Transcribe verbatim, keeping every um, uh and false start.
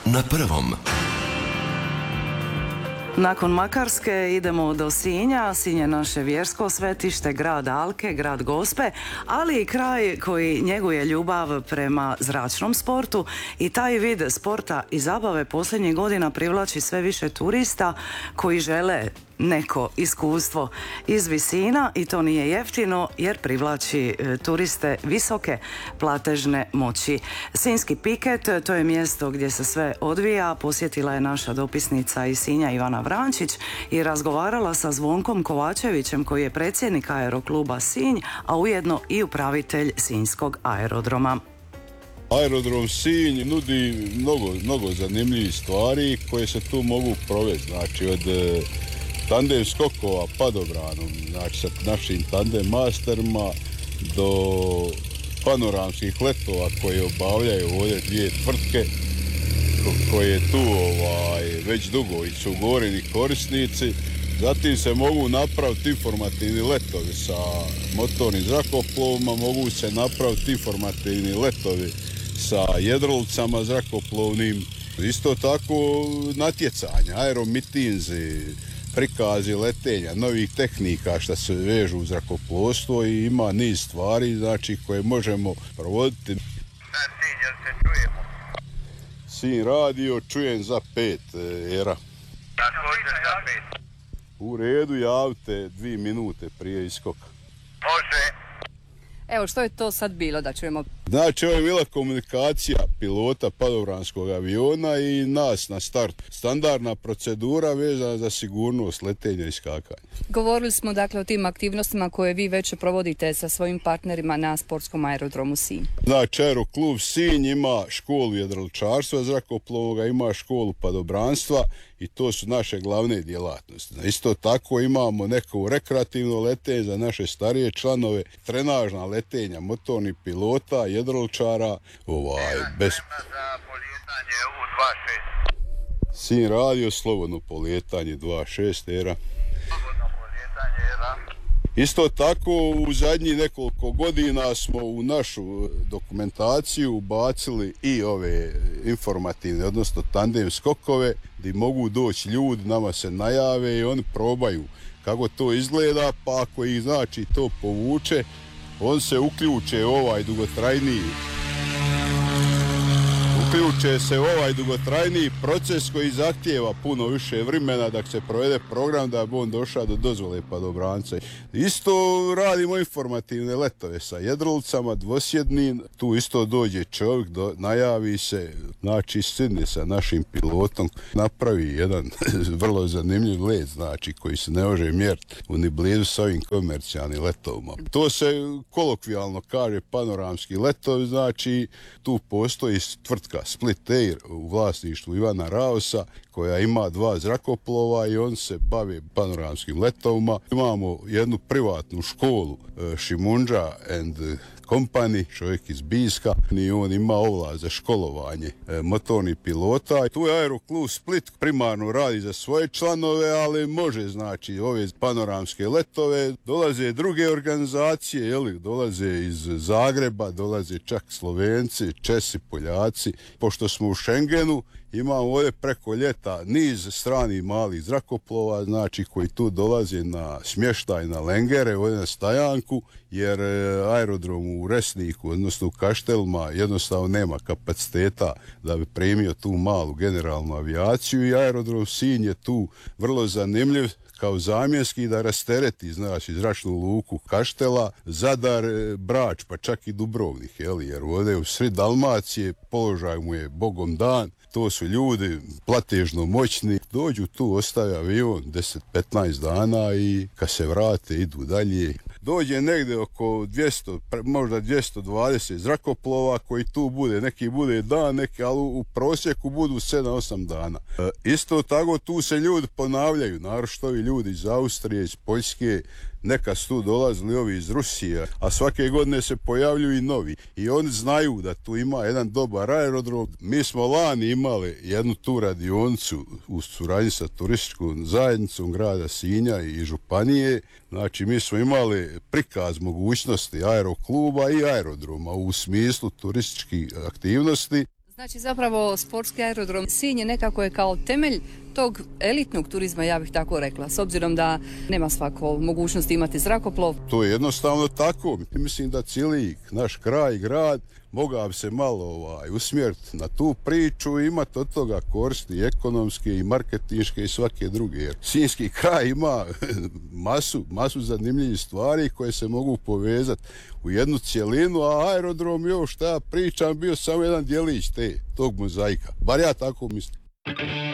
na prvom. Nakon Makarske idemo do Sinja. Sinj je naše vjersko svetište, grad Alke, grad Gospe, ali i kraj koji njeguje ljubav prema zračnom sportu i taj vid sporta i zabave posljednjih godina privlači sve više turista koji žele neko iskustvo iz visina i to nije jeftino jer privlači e, turiste visoke platežne moći. Sinjski piket, to je mjesto gdje se sve odvija. Posjetila je naša dopisnica iz Sinja Ivana Vrančić i razgovarala sa Zvonkom Kovačevićem koji je predsjednik Aerokluba Sinj, a ujedno i upravitelj Sinjskog aerodroma. Aerodrom Sinj nudi mnogo, mnogo zanimljivih stvari koje se tu mogu provesti, znači od tandem skokova padobranom, znači sa našim tandem masterima, do panoramskih letova koje obavljaju ovdje dvije tvrtke koje tu ovaj, već dugo i su ugovoreni korisnici. Zatim se mogu napraviti informativni letovi sa motornim zrakoplovima, mogu se napraviti informativni letovi sa jedrolicama zrakoplovnim. Isto tako natjecanja, aeromitinzi, prikazi letenja, novih tehnika što se vežu u zrakoplovstvo i ima niz stvari znači koje možemo provoditi. Sinj, jel se čujemo? Sinj radio, čujem za pet era. Također za pet. U redu, javite dvije minute prije iskoka. Može. Evo, što je to sad bilo da čujemo? Znači, ovo je bila komunikacija pilota padobranskog aviona i nas na start. Standardna procedura vezana za sigurnost letenja i skakanja. Govorili smo dakle o tim aktivnostima koje vi već provodite sa svojim partnerima na sportskom aerodromu Sinj. Znači, Aeroklub Sinj ima školu jedriličarstva zrakoplovnog, ima školu padobranstva i to su naše glavne djelatnosti. Isto tako imamo neko rekreativno letenje za naše starije članove, trenažna letenja motornih pilota, jedriličara, ovaj, bez... za polijetanje u dva šest. Sinj radio, slobodno polijetanje dva šest era. Slobodno polijetanje era. Isto tako u zadnjih nekoliko godina smo u našu dokumentaciju ubacili i ove informativne, odnosno tandem skokove, gdje mogu doći ljudi, nama se najave i oni probaju kako to izgleda, pa ako ih znači to povuče, on se uključe ovaj dugotrajniji uključe se ovaj dugotrajniji proces koji zahtijeva puno više vremena da se provede program da bi on došao do dozvole padobranca. Isto radimo informativne letove sa jedrolicama, dvosjednim, tu isto dođe čovjek, do, najavi se, znači sidne sa našim pilotom, napravi jedan vrlo zanimljiv let, znači koji se ne može mjeriti u ni blizu s ovim komercijalnim letovima. To se kolokvijalno kaže panoramski letovi, znači tu postoji tvrtka Split Air u vlasništvu Ivana Raosa koja ima dva zrakoplova i on se bavi panoramskim letovima. Imamo jednu privatnu školu Šimunđa and Company, čovjek iz Biska, i on ima ovlast za školovanje e, motornih pilota. Tu je Aeroklub Split, primarno radi za svoje članove, ali može znači ove panoramske letove. Dolaze druge organizacije, jeli, dolaze iz Zagreba, dolaze čak Slovenci, Česi, Poljaci. Pošto smo u Schengenu, imamo ovdje preko ljeta niz stranih malih zrakoplova, znači koji tu dolaze na smještaj, na lengere, ovdje na stajanku, jer aerodrom u Resniku, odnosno u Kaštelima, jednostavno nema kapaciteta da bi primio tu malu generalnu avijaciju i aerodrom Sinj je tu vrlo zanimljiv kao zamjenski da rastereti, znači, zračnu luku Kaštela, Zadar, Brač, pa čak i Dubrovnik, jeli, jer ovdje u sred Dalmacije položaj mu je bogom dan. To su ljudi platežno moćni, dođu tu, ostave avion deset do petnaest dana i kad se vrate idu dalje. Dođe negdje oko dvjesto, možda dvjesto dvadeset zrakoplova koji tu bude, neki bude dan, neki, ali u prosjeku budu sedam do osam dana. E, isto tako tu se ljudi ponavljaju, naročito ovi ljudi iz Austrije, iz Poljske, neka su tu dolazili ovi iz Rusije, a svake godine se pojavljuju i novi. I oni znaju da tu ima jedan dobar aerodrom. Mi smo lani imali jednu tu radionicu u suradnji sa turističkom zajednicom grada Sinja i županije. Znači mi smo imali prikaz mogućnosti aerokluba i aerodroma u smislu turističkih aktivnosti. Znači zapravo sportski aerodrom Sinj je nekako je kao temelj tog elitnog turizma, ja bih tako rekla, s obzirom da nema svako mogućnosti imati zrakoplov. To je jednostavno tako. Mislim da cijeli naš kraj, grad, mogao bi se malo ovaj, usmjeriti na tu priču i imati od toga koristi ekonomske i marketinške i svake druge. Jer Sinjski kraj ima masu, masu zanimljivih stvari koje se mogu povezati u jednu cjelinu, a aerodrom, jo, šta ja pričam, bio samo jedan djelić te, tog mozaika. Bar ja tako mislim.